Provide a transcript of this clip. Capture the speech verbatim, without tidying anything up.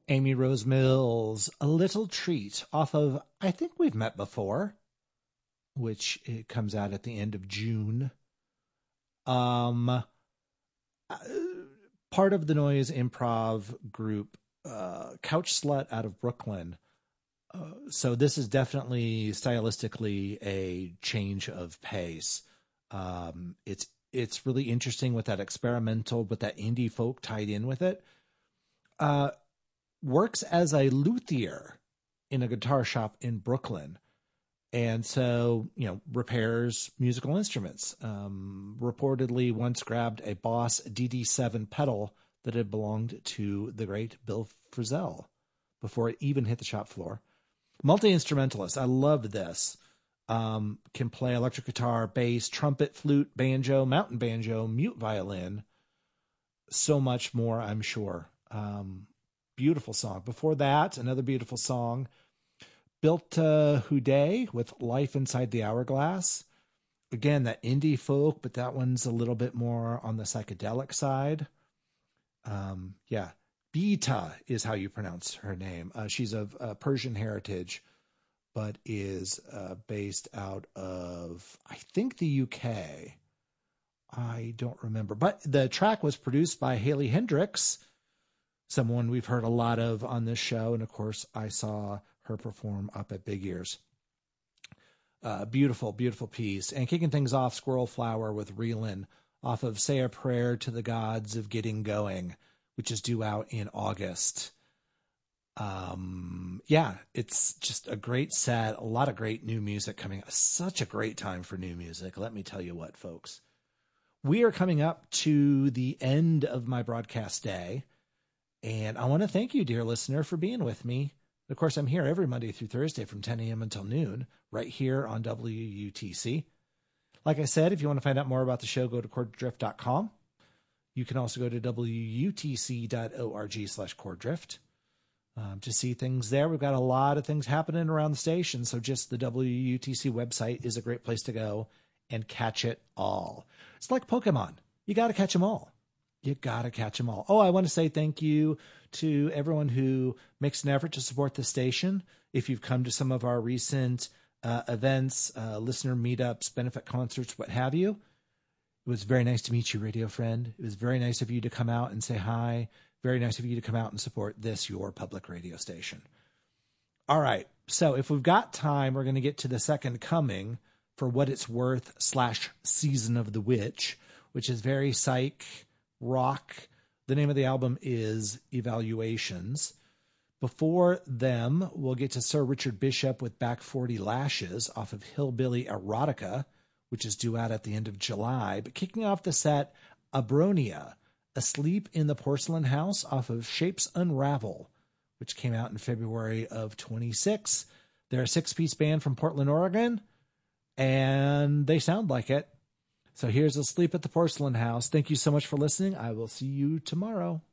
Amy Rose Mills, A Little Treat, off of I Think We've Met Before, which it comes out at the end of June. Um, uh, part of the Noise improv group, uh, Couch Slut out of Brooklyn. Uh, so this is definitely stylistically a change of pace. Um, it's it's really interesting with that experimental, with that indie folk tied in with it. Uh, works as a luthier in a guitar shop in Brooklyn. And so, you know, repairs musical instruments. Um, reportedly once grabbed a Boss D D seven pedal that had belonged to the great Bill Frisell before it even hit the shop floor. Multi-instrumentalist. I loved this. Um, can play electric guitar, bass, trumpet, flute, banjo, mountain banjo, mute violin. So much more, I'm sure. Um, beautiful song. Before that, another beautiful song. Built uh, Houdet with Life Inside the Hourglass. Again, that indie folk, but that one's a little bit more on the psychedelic side. Um, yeah. Bita is how you pronounce her name. Uh, she's of uh, Persian heritage, but is uh, based out of, I think, the U K. I don't remember. But the track was produced by Haley Hendricks, someone we've heard a lot of on this show. And, of course, I saw her perform up at Big Ears. Uh, beautiful, beautiful piece. And kicking things off, Squirrel Flower with Reelin' off of Say a Prayer to the Gods of Getting Going, which is due out in August. Um, yeah, it's just a great set. A lot of great new music coming. Such a great time for new music. Let me tell you what, folks. We are coming up to the end of my broadcast day. And I want to thank you, dear listener, for being with me. Of course, I'm here every Monday through Thursday from ten a.m. until noon, right here on W U T C. Like I said, if you want to find out more about the show, go to chord drift dot com. You can also go to W U T C dot org slash chord drift um, to see things there. We've got a lot of things happening around the station, so just the W U T C website is a great place to go and catch it all. It's like Pokemon. You got to catch them all. You got to catch them all. Oh, I want to say thank you to everyone who makes an effort to support the station. If you've come to some of our recent uh, events, uh, listener meetups, benefit concerts, what have you, it was very nice to meet you, radio friend. It was very nice of you to come out and say hi. Very nice of you to come out and support this, your public radio station. All right. So if we've got time, we're going to get to the second coming for What It's Worth slash Season of the Witch, which is very psych rock. The name of the album is Evaluations. Before them, we'll get to Sir Richard Bishop with Back forty Lashes off of Hillbilly Erotica, which is due out at the end of July. But kicking off the set, Abronia, Asleep in the Porcelain House off of Shapes Unravel, which came out in February of twenty-six. They're a six-piece band from Portland, Oregon, and they sound like it. So here's Asleep at the Porcelain House. Thank you so much for listening. I will see you tomorrow.